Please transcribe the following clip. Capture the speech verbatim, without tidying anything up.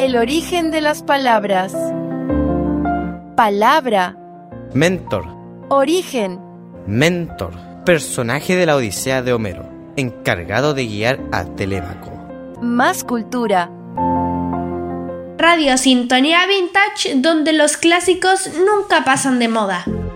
El origen de las palabras. Palabra. Mentor. Origen. Mentor. Personaje de la Odisea de Homero, encargado de guiar a Telémaco. Más cultura. Radio Sintonía Vintage, donde los clásicos nunca pasan de moda.